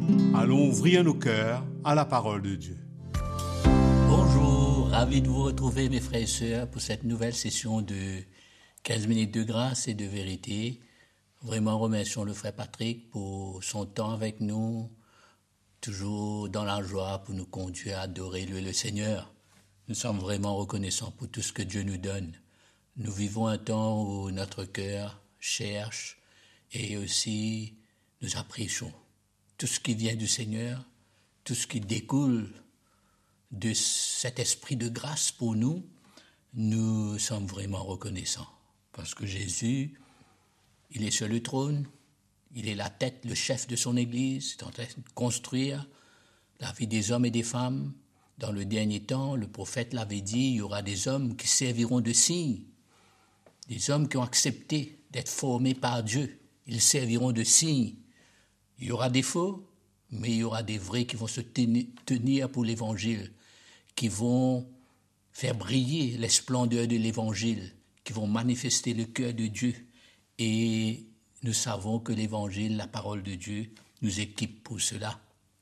Allons ouvrir nos cœurs à la parole de Dieu. Bonjour, ravi de vous retrouver mes frères et sœurs pour cette nouvelle session de 15 minutes de grâce et de vérité. Vraiment remercions le frère Patrick pour son temps avec nous, toujours dans la joie pour nous conduire à adorer le Seigneur. Nous sommes vraiment reconnaissants pour tout ce que Dieu nous donne. Nous vivons un temps où notre cœur cherche et aussi nous apprécions tout ce qui vient du Seigneur, tout ce qui découle de cet esprit de grâce pour nous. Nous sommes vraiment reconnaissants parce que Jésus, il est sur le trône, il est la tête, le chef de son Église, il est en train de construire la vie des hommes et des femmes. Dans le dernier temps, le prophète l'avait dit, il y aura des hommes qui serviront de signes, des hommes qui ont accepté d'être formés par Dieu, ils serviront de signes. Il y aura des faux, mais il y aura des vrais qui vont se tenir pour l'Évangile, qui vont faire briller les splendeurs de l'Évangile, qui vont manifester le cœur de Dieu. Et nous savons que l'Évangile, la parole de Dieu, nous équipe pour cela.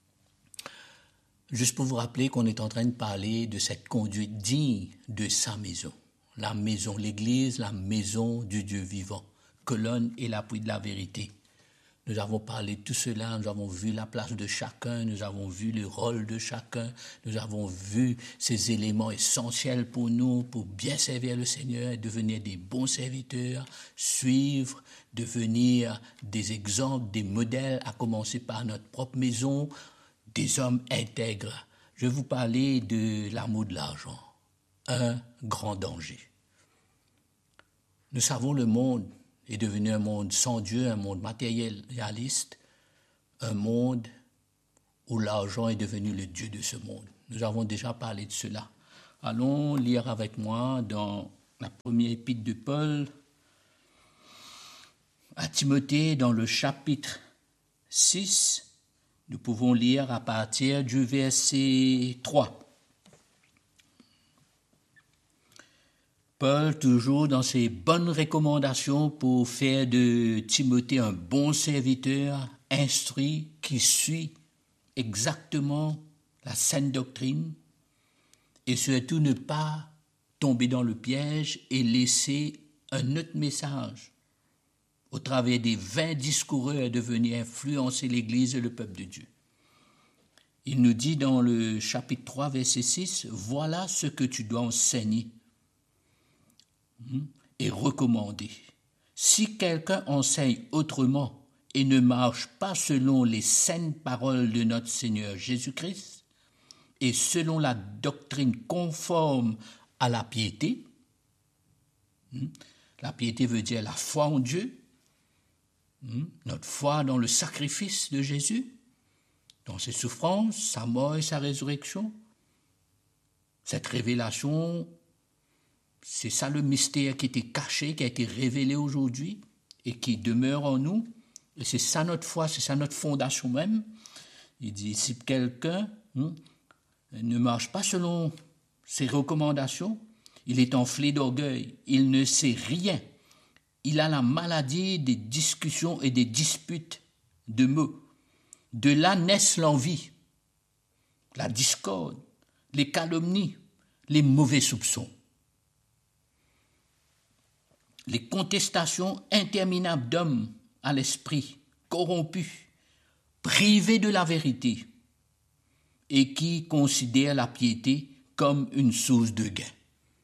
Juste pour vous rappeler qu'on est en train de parler de cette conduite digne de sa maison. La maison, l'Église, la maison du Dieu vivant, colonne et l'appui de la vérité. Nous avons parlé de tout cela, nous avons vu la place de chacun, nous avons vu le rôle de chacun, nous avons vu ces éléments essentiels pour nous, pour bien servir le Seigneur, devenir des bons serviteurs, suivre, devenir des exemples, des modèles, à commencer par notre propre maison, des hommes intègres. Je vais vous parler de l'amour de l'argent, un grand danger. Nous savons le monde est devenu un monde sans Dieu, un monde matérialiste, un monde où l'argent est devenu le Dieu de ce monde. Nous avons déjà parlé de cela. Allons lire avec moi dans la première épître de Paul à Timothée, dans le chapitre 6, nous pouvons lire à partir du verset 3. Paul, toujours dans ses bonnes recommandations pour faire de Timothée un bon serviteur, instruit, qui suit exactement la saine doctrine, et surtout ne pas tomber dans le piège et laisser un autre message au travers des vains discoureurs de venir influencer l'Église et le peuple de Dieu. Il nous dit dans le chapitre 3, verset 6, « Voilà ce que tu dois enseigner et recommander. Si quelqu'un enseigne autrement et ne marche pas selon les saines paroles de notre Seigneur Jésus-Christ et selon la doctrine conforme à la piété, la piété veut dire la foi en Dieu, notre foi dans le sacrifice de Jésus, dans ses souffrances, sa mort et sa résurrection, cette révélation. C'est ça le mystère qui était caché, qui a été révélé aujourd'hui et qui demeure en nous. Et c'est ça notre foi, c'est ça notre fondation même. Il dit, si quelqu'un ne marche pas selon ses recommandations, il est enflé d'orgueil, il ne sait rien. Il a la maladie des discussions et des disputes de mots. De là naissent l'envie, la discorde, les calomnies, les mauvais soupçons. Les contestations interminables d'hommes à l'esprit, corrompus, privés de la vérité, et qui considèrent la piété comme une source de gain.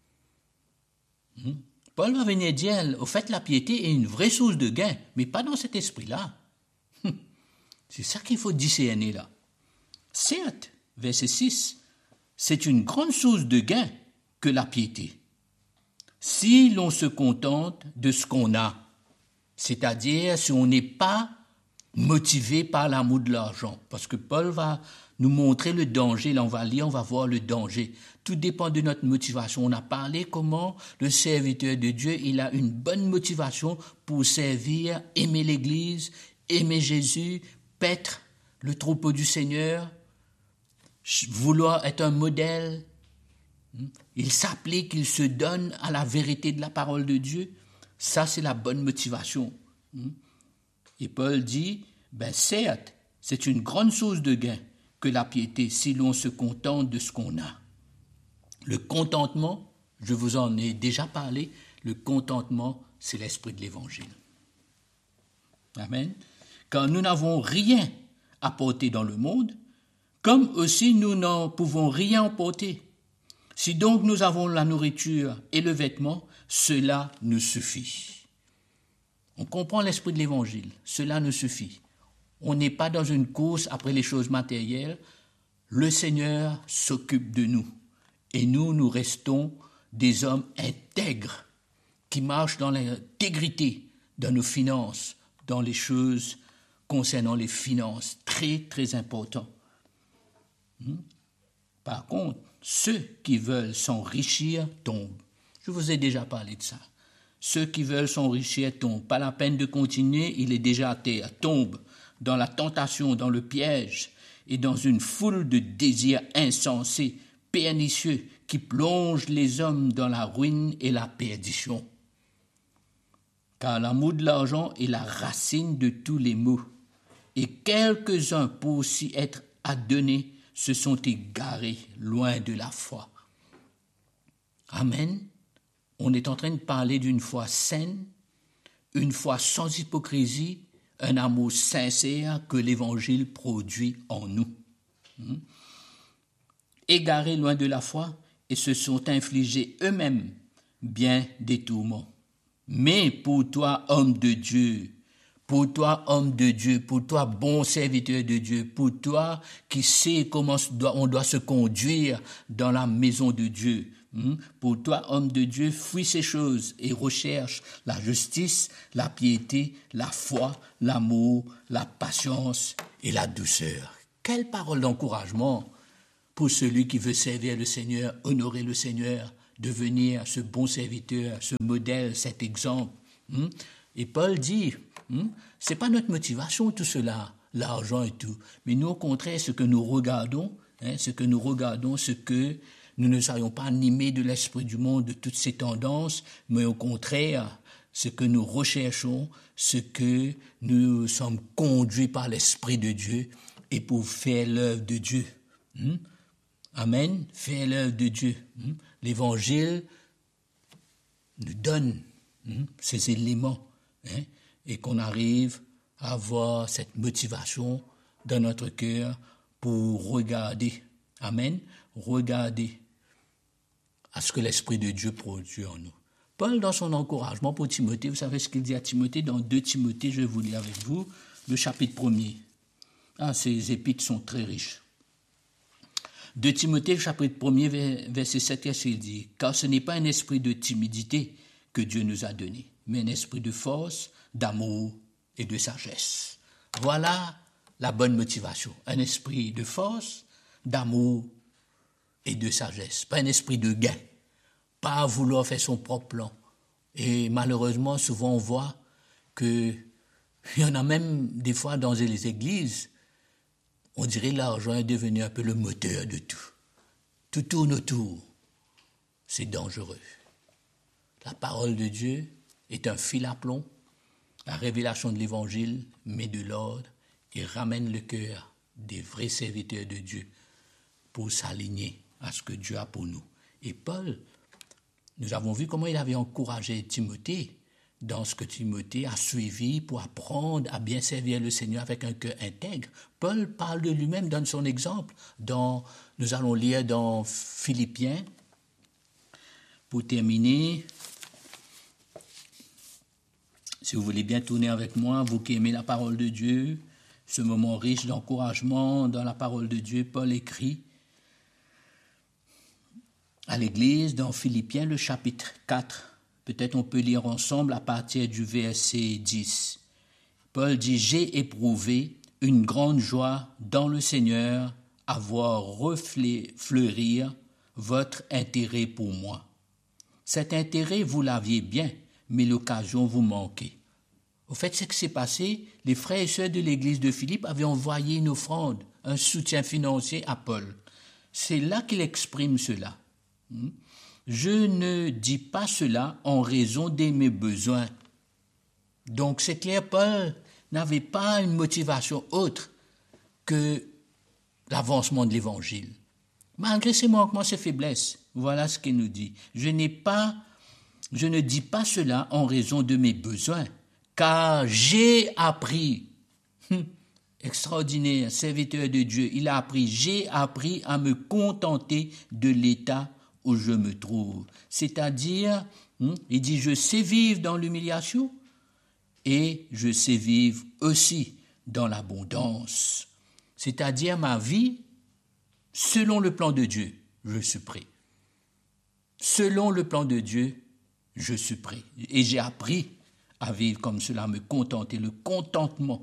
Paul va venir dire, au fait, la piété est une vraie source de gain, mais pas dans cet esprit-là. C'est ça qu'il faut discerner là. Certes, verset 6, c'est une grande source de gain que la piété. Si l'on se contente de ce qu'on a, c'est-à-dire si on n'est pas motivé par l'amour de l'argent, parce que Paul va nous montrer le danger, là on va lire, on va voir le danger. Tout dépend de notre motivation. On a parlé comment le serviteur de Dieu, il a une bonne motivation pour servir, aimer l'Église, aimer Jésus, paître le troupeau du Seigneur, vouloir être un modèle. Il s'applique, il se donne à la vérité de la parole de Dieu. Ça, c'est la bonne motivation. Et Paul dit, certes, C'est une grande source de gain que la piété si l'on se contente de ce qu'on a. Le contentement, je vous en ai déjà parlé, le contentement, c'est l'esprit de l'Évangile. Amen. Car nous n'avons rien à porter dans le monde, comme aussi nous n'en pouvons rien emporter. Si donc nous avons la nourriture et le vêtement, cela nous suffit. On comprend l'esprit de l'Évangile, cela nous suffit. On n'est pas dans une course après les choses matérielles. Le Seigneur s'occupe de nous. Et nous restons des hommes intègres qui marchent dans l'intégrité dans nos finances, dans les choses concernant les finances. Très, très important. Par contre, ceux qui veulent s'enrichir tombent. Je vous ai déjà parlé de ça. Ceux qui veulent s'enrichir tombent. Pas la peine de continuer, il est déjà à terre. Tombe dans la tentation, dans le piège et dans une foule de désirs insensés, pernicieux, qui plongent les hommes dans la ruine et la perdition. Car l'amour de l'argent est la racine de tous les maux. Et quelques-uns, pour s'y être adonnés, se sont égarés loin de la foi. Amen. On est en train de parler d'une foi saine, une foi sans hypocrisie, un amour sincère que l'Évangile produit en nous. Égarés loin de la foi et se sont infligés eux-mêmes bien des tourments. Mais pour toi, homme de Dieu, pour toi, bon serviteur de Dieu, pour toi qui sais comment on doit se conduire dans la maison de Dieu, pour toi, homme de Dieu, fuis ces choses et recherche la justice, la piété, la foi, l'amour, la patience et la douceur. Quelle parole d'encouragement pour celui qui veut servir le Seigneur, honorer le Seigneur, devenir ce bon serviteur, ce modèle, cet exemple. Et Paul dit, c'est pas notre motivation tout cela, l'argent et tout, mais nous au contraire, ce que nous regardons, ce que nous ne soyons pas animés de l'esprit du monde, de toutes ces tendances, mais au contraire, ce que nous recherchons, ce que nous sommes conduits par l'Esprit de Dieu et pour faire l'œuvre de Dieu. Amen, faire l'œuvre de Dieu. L'Évangile nous donne ces éléments et qu'on arrive à avoir cette motivation dans notre cœur pour regarder. Amen, regarder à ce que l'Esprit de Dieu produit en nous. Paul, dans son encouragement pour Timothée, vous savez ce qu'il dit à Timothée dans 2 Timothée, je vais vous lire avec vous, le chapitre 1er. Ces épîtres sont très riches. 2 Timothée, chapitre 1er, verset 7, qu'est-ce qu'il dit? Car ce n'est pas un esprit de timidité que Dieu nous a donné, mais un esprit de force, d'amour et de sagesse. Voilà la bonne motivation. Un esprit de force, d'amour et de sagesse. Pas un esprit de gain. Pas vouloir faire son propre plan. Et malheureusement, souvent on voit qu'il y en a même des fois dans les églises, on dirait que l'argent est devenu un peu le moteur de tout. Tout tourne autour. C'est dangereux. La parole de Dieu est un fil à plomb. La révélation de l'Évangile met de l'ordre et ramène le cœur des vrais serviteurs de Dieu pour s'aligner à ce que Dieu a pour nous. Et Paul, nous avons vu comment il avait encouragé Timothée dans ce que Timothée a suivi pour apprendre à bien servir le Seigneur avec un cœur intègre. Paul parle de lui-même, donne son exemple. Nous allons lire dans Philippiens, pour terminer. Si vous voulez bien tourner avec moi, vous qui aimez la parole de Dieu, ce moment riche d'encouragement dans la parole de Dieu, Paul écrit à l'Église dans Philippiens, le chapitre 4. Peut-être on peut lire ensemble à partir du verset 10. Paul dit « J'ai éprouvé une grande joie dans le Seigneur à voir fleurir votre intérêt pour moi. Cet intérêt, vous l'aviez bien, mais l'occasion vous manquait. » Au fait, ce qui s'est passé, les frères et sœurs de l'église de Philippe avaient envoyé une offrande, un soutien financier à Paul. C'est là qu'il exprime cela. Je ne dis pas cela en raison de mes besoins. Donc c'est clair, Paul n'avait pas une motivation autre que l'avancement de l'Évangile. Malgré ses manquements, ses faiblesses, voilà ce qu'il nous dit. Je ne dis pas cela en raison de mes besoins, car j'ai appris, extraordinaire, serviteur de Dieu, j'ai appris à me contenter de l'état où je me trouve. C'est-à-dire, il dit, je sais vivre dans l'humiliation et je sais vivre aussi dans l'abondance. C'est-à-dire ma vie, selon le plan de Dieu, je suis prêt. Selon le plan de Dieu, je suis prêt. Et j'ai appris à vivre comme cela, à me contenter, le contentement.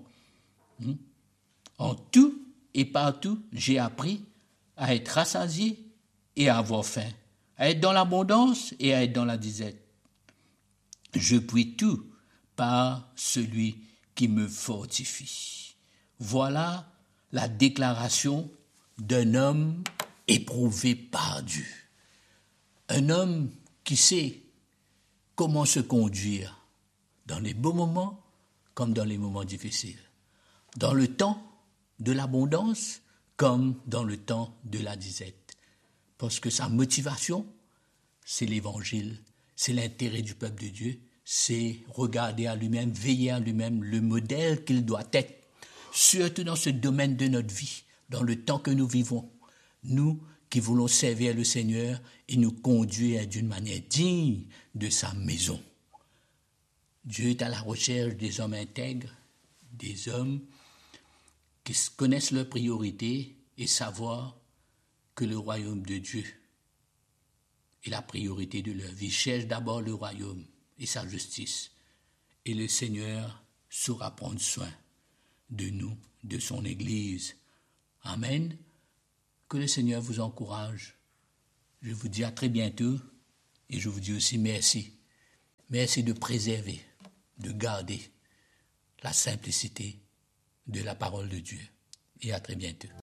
En tout et partout, j'ai appris à être rassasié et à avoir faim, à être dans l'abondance et à être dans la disette. Je puis tout par celui qui me fortifie. Voilà la déclaration d'un homme éprouvé par Dieu. Un homme qui sait comment se conduire dans les beaux moments comme dans les moments difficiles. Dans le temps de l'abondance comme dans le temps de la disette. Parce que sa motivation, c'est l'évangile, c'est l'intérêt du peuple de Dieu, c'est regarder à lui-même, veiller à lui-même, le modèle qu'il doit être, surtout dans ce domaine de notre vie, dans le temps que nous vivons. Nous qui voulons servir le Seigneur et nous conduire d'une manière digne de sa maison. Dieu est à la recherche des hommes intègres, des hommes qui connaissent leurs priorités et savoir que le royaume de Dieu est la priorité de leur vie. Cherche d'abord le royaume et sa justice. Et le Seigneur saura prendre soin de nous, de son Église. Amen. Que le Seigneur vous encourage. Je vous dis à très bientôt et je vous dis aussi merci. Merci de préserver, de garder la simplicité de la parole de Dieu. Et à très bientôt.